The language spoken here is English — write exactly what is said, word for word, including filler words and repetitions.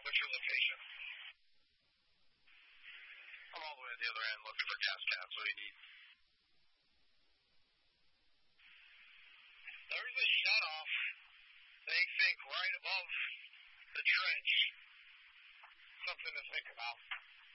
What's your location? I'm all the way at the other end looking for gas caps. What do you need? There's a shutoff, they think, right above the trench. Something to think about.